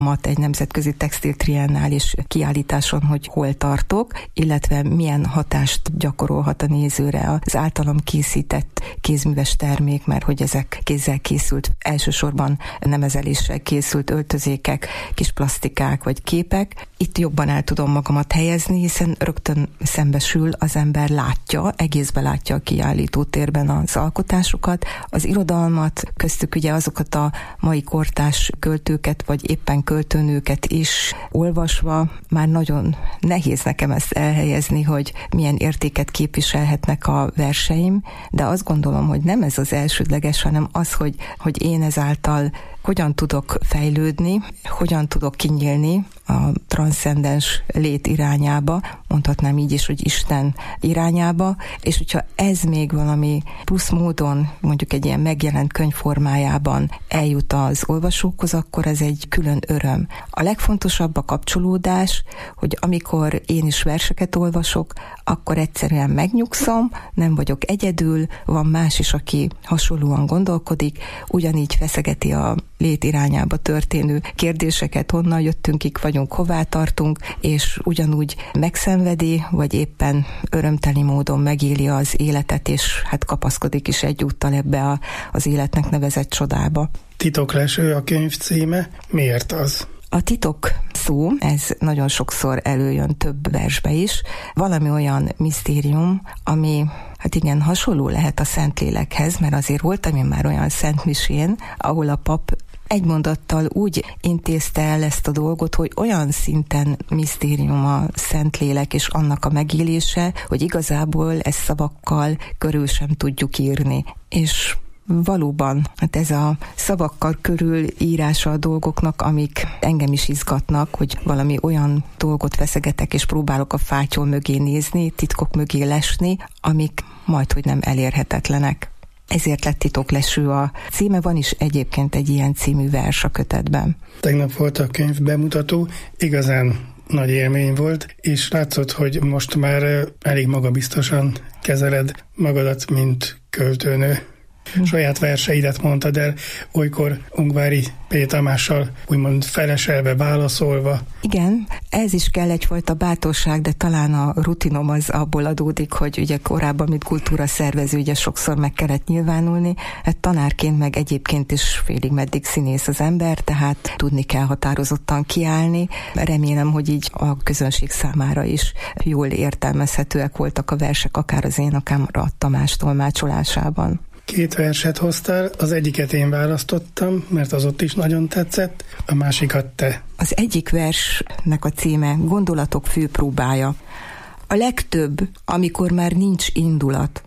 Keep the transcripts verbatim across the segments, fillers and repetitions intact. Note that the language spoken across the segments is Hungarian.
mat egy nemzetközi textiltriennális kiállításon, hogy hol tartok, illetve milyen hatást gyakorolhat a nézőre az általam készített kézműves termék, mert hogy ezek kézzel készült, elsősorban nemezeléssel készült öltözékek, kis plastikák vagy képek. Itt jobban el tudom magamat helyezni, hiszen rögtön szembesül, az ember látja, egészbe látja a kiállító térben az alkotásokat, az irodalmat, köztük ugye azokat a mai kortárs költőket, vagy éppen költőnőket is olvasva, már nagyon nehéz nekem ezt elhelyezni, hogy milyen értéket képviselhetnek a verseim, de azt gondolom, hogy nem ez az elsődleges, hanem az, hogy, hogy én ezáltal hogyan tudok fejlődni, hogyan tudok kinyílni a transzcendens lét irányába, mondhatnám így is, hogy Isten irányába, és hogyha ez még valami plusz módon, mondjuk egy ilyen megjelent könyv formájában eljut az olvasókhoz, akkor ez egy külön öröm. A legfontosabb a kapcsolódás, hogy amikor én is verseket olvasok, akkor egyszerűen megnyugszom, nem vagyok egyedül, van más is, aki hasonlóan gondolkodik, ugyanígy feszegeti a lét irányába történő kérdéseket, honnan jöttünk, kik vagyunk, hová tartunk, és ugyanúgy megszenvedi, vagy éppen örömteli módon megéli az életet, és hát kapaszkodik is egyúttal ebbe a, az életnek nevezett csodába. Titokleső a könyv címe. Miért az? A titok szó, ez nagyon sokszor előjön több versbe is. Valami olyan misztérium, ami hát igen, hasonló lehet a Szentlélekhez, mert azért voltam én már olyan szentmisén, ahol a pap egy mondattal úgy intézte el ezt a dolgot, hogy olyan szinten misztérium a Szentlélek és annak a megélése, hogy igazából ezt szavakkal körül sem tudjuk írni. És valóban, hát ez a szavakkal körül írása a dolgoknak, amik engem is izgatnak, hogy valami olyan dolgot veszegetek, és próbálok a fátyol mögé nézni, titkok mögé lesni, amik majdhogy nem elérhetetlenek. Ezért lett Titokleső a címe, van is egyébként egy ilyen című vers a kötetben. Tegnap volt a könyv bemutató, igazán nagy élmény volt, és látszott, hogy most már elég magabiztosan kezeled magadat, mint költőnő. Saját verseidet mondtad el, olykor Ungvári P. Tamással úgymond feleselve, válaszolva. Igen, ez is kell egyfajta bátorság, de talán a rutinom az abból adódik, hogy ugye korábban, mint kultúra szervező, ugye sokszor meg kellett nyilvánulni, hát tanárként meg egyébként is félig meddig színész az ember, tehát tudni kell határozottan kiállni. Remélem, hogy így a közönség számára is jól értelmezhetőek voltak a versek, akár az én, akár a Tamás tolmácsolásában. Két verset hoztál, az egyiket én választottam, mert az ott is nagyon tetszett, a másikat te. Az egyik versnek a címe Gondolatok főpróbája. A legtöbb, amikor már nincs indulat.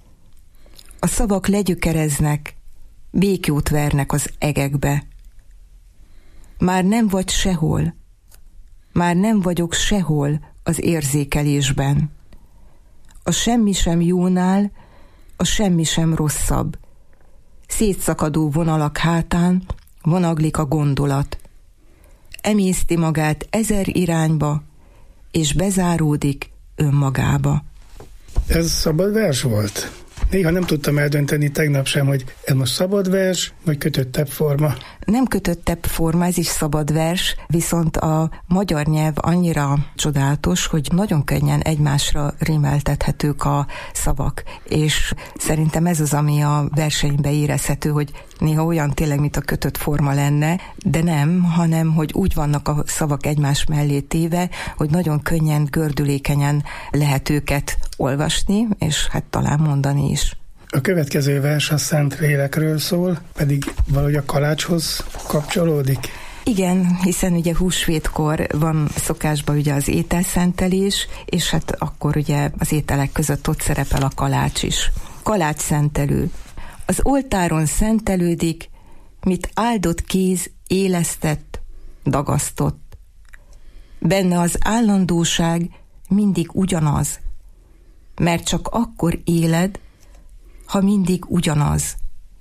A szavak legyökereznek, békjót vernek az egekbe. Már nem vagy sehol, már nem vagyok sehol az érzékelésben. A semmi sem jónál, a semmi sem rosszabb. Szétszakadó vonalak hátán vonaglik a gondolat. Emészti magát ezer irányba, és bezáródik önmagába. Ez szabad vers volt? Néha nem tudtam eldönteni tegnap sem, hogy ez most szabad vers, vagy kötöttebb forma. Nem kötöttebb forma, ez is szabad vers, viszont a magyar nyelv annyira csodálatos, hogy nagyon könnyen egymásra rímeltethetők a szavak, és szerintem ez az, ami a versenyben érezhető, hogy néha olyan tényleg, mint a kötött forma lenne, de nem, hanem, hogy úgy vannak a szavak egymás mellé téve, hogy nagyon könnyen, gördülékenyen lehet őket olvasni, és hát talán mondani is. A következő vers a Szentlélekről szól, pedig valahogy a kalácshoz kapcsolódik. Igen, hiszen ugye húsvétkor van szokásban ugye az ételszentelés, és hát akkor ugye az ételek között ott szerepel a kalács is. Kalács szentelő. Az oltáron szentelődik, mit áldott kéz élesztett, dagasztott. Benne az állandóság mindig ugyanaz, mert csak akkor éled, ha mindig ugyanaz.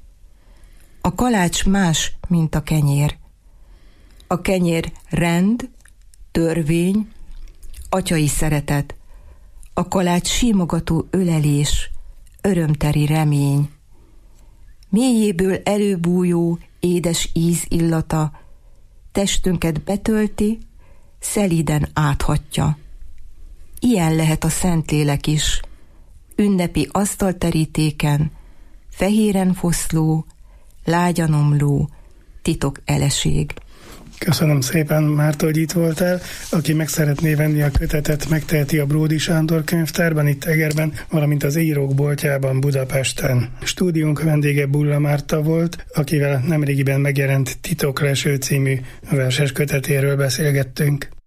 A kalács más, mint a kenyér. A kenyér rend, törvény, atyai szeretet. A kalács simogató ölelés, örömteri remény. Mélyéből előbújó, édes íz illata, testünket betölti, szelíden áthatja. Ilyen lehet a Szentlélek is, ünnepi asztalterítéken, fehéren foszló, lágyan omló, titok eleség. Köszönöm szépen, Márta, hogy itt voltál. Aki meg szeretné venni a kötetet, megteheti a Bródy Sándor könyvtárban, itt Egerben, valamint az Írók boltjában Budapesten. Stúdiónk vendége Bulla Márta volt, akivel nemrégiben megjelent Titokleső című verses kötetéről beszélgettünk.